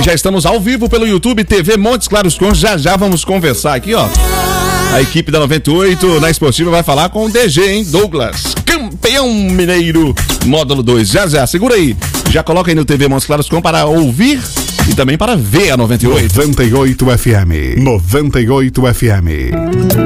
já estamos ao vivo pelo YouTube TV Montes Claros com. Já vamos conversar aqui, ó. A equipe da 98 na Esportiva vai falar com o DG, hein? Douglas, campeão mineiro, módulo 2. Já, segura aí. Já coloca aí no TV Montes Claros com para ouvir e também para ver a 98. 98 FM. 98 FM.